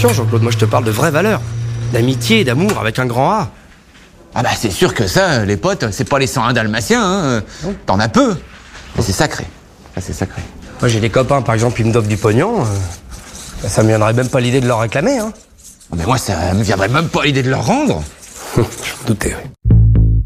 attention, Jean-Claude, moi je te parle de vraies valeurs. D'amitié, d'amour, avec un grand A. Ah bah c'est sûr que ça, les potes, c'est pas les 101 dalmatiens, hein. T'en as peu. Mais c'est sacré. Ça, c'est sacré. Moi j'ai des copains, par exemple, ils me donnent du pognon. Ça me viendrait même pas l'idée de leur réclamer, hein. Mais moi, ça me viendrait même pas l'idée de leur rendre. Je me doutais, oui.